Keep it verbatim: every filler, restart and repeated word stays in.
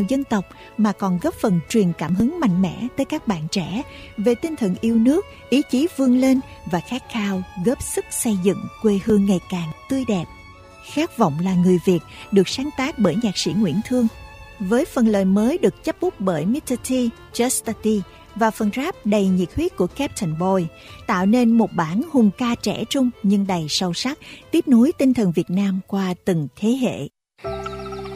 bào dân tộc mà còn góp phần truyền cảm hứng mạnh mẽ tới các bạn trẻ về tinh thần yêu nước, ý chí vươn lên và khát khao góp sức xây dựng quê hương ngày càng tươi đẹp. Khát vọng là người Việt được sáng tác bởi nhạc sĩ Nguyễn Thương, với phần lời mới được chấp bút bởi mít tơ T, Just T và phần rap đầy nhiệt huyết của Captain Boy, tạo nên một bản hùng ca trẻ trung nhưng đầy sâu sắc, tiếp nối tinh thần Việt Nam qua từng thế hệ.